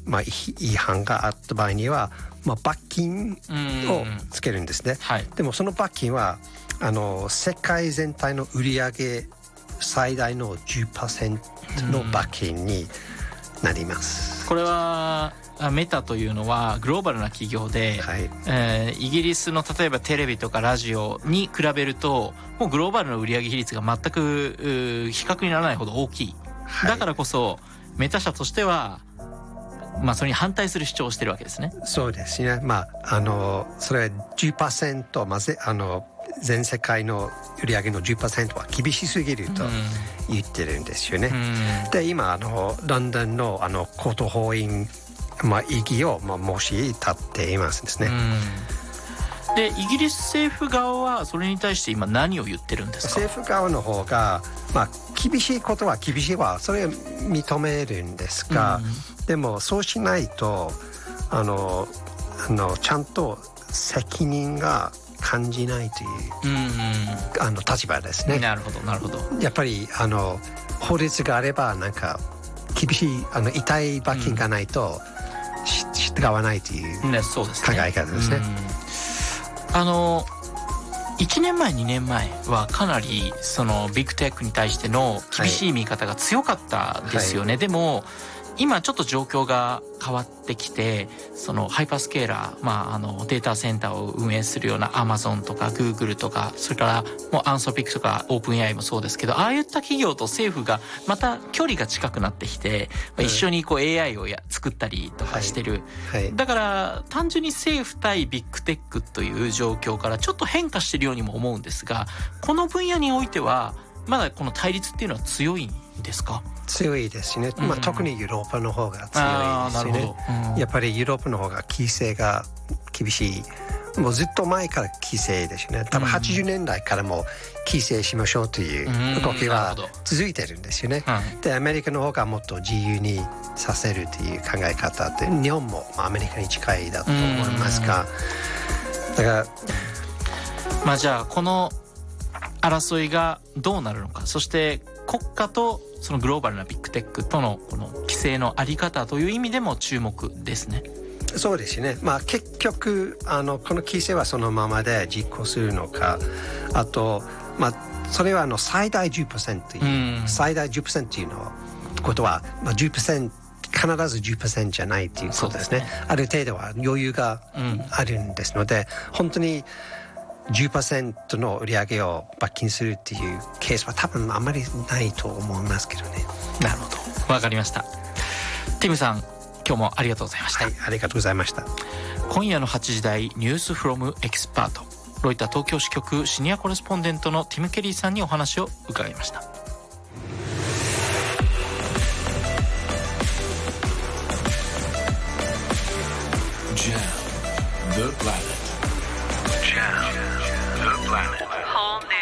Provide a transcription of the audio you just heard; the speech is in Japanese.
違反があった場合には、罰金をつけるんですね、はい、でもその罰金は世界全体の売上最大の 10% の罰金になります。 これはメタというのはグローバルな企業で、はい、イギリスの例えばテレビとかラジオに比べるともうグローバルの売上比率が全く比較にならないほど大きい、はい、だからこそメタ社としてはそれに反対する主張をしてるわけですね。 そうですね。それは 10%、全世界の売上の 10% は厳しすぎると言ってるんですよね。で今ロンドンの高等法院異議を申し立っていますですね。 でイギリス政府側はそれに対して今何を言ってるんですか？ 政府側の方が、厳しいことは厳しいはそれを認めるんですが、でもそうしないとちゃんと責任が感じないという、立場ですね。 なるほどなるほど。 やっぱり法律があれば厳しい痛い罰金がないと、従わないという考え方ですね。 1年前2年前はかなりそのビッグテックに対しての厳しい見方が強かったですよね、はい、でも今ちょっと状況が変わってきてそのハイパースケーラー、データセンターを運営するようなアマゾンとかグーグルとかそれからもうアンソピックとかオープン AI もそうですけどああいった企業と政府がまた距離が近くなってきて、一緒にAI を作ったりとかしてる、はいはい、だから単純に政府対ビッグテックという状況からちょっと変化しているようにも思うんですが、この分野においてはまだこの対立っていうのは強いんですか？ 強いですね、特にヨーロッパの方が強いですね。やっぱりヨーロッパの方が規制が厳しい、もうずっと前から規制ですよね。多分80年代からも規制しましょうという動きは続いてるんですよね、でアメリカの方がもっと自由にさせるという考え方って日本もアメリカに近いだと思いますが、だからじゃあこの争いがどうなるのか、そして国家とそのグローバルなビッグテックとのこの規制のあり方という意味でも注目ですね。 そうですね、結局この規制はそのままで実行するのか、あと、それは最大 10% という、最大 10% というのことは、10%必ず 10% じゃないということですね。ある程度は余裕があるんですので、本当に10% の売り上げを罰金するっていうケースは多分あんまりないと思いますけどね。 なるほど、わかりました。ティムさん、今日もありがとうございました。 はい、ありがとうございました。 今夜の8時台ニュースフロムエキスパート、ロイター東京支局シニアコレスポンデントのティム・ケリーさんにお話を伺いました。Jam the planet. Jam the planet.